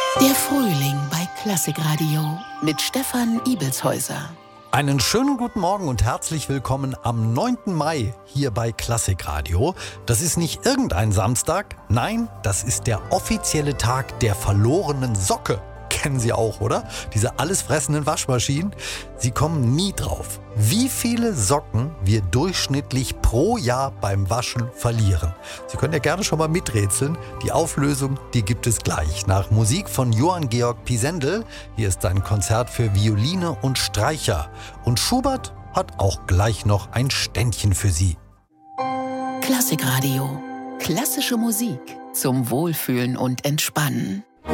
Der Frühling bei Klassikradio mit Stefan Ibelshäuser. Einen schönen guten Morgen und herzlich willkommen am 9. Mai hier bei Klassikradio. Das ist nicht irgendein Samstag, nein, das ist der offizielle Tag der verlorenen Socke. Kennen Sie auch, oder? Diese alles fressenden Waschmaschinen. Sie kommen nie drauf, wie viele Socken wir durchschnittlich pro Jahr beim Waschen verlieren. Sie können ja gerne schon mal miträtseln. Die Auflösung, die gibt es gleich. Nach Musik von Johann Georg Pisendel. Hier ist ein Konzert für Violine und Streicher. Und Schubert hat auch gleich noch ein Ständchen für Sie. Klassikradio. Klassische Musik zum Wohlfühlen und Entspannen.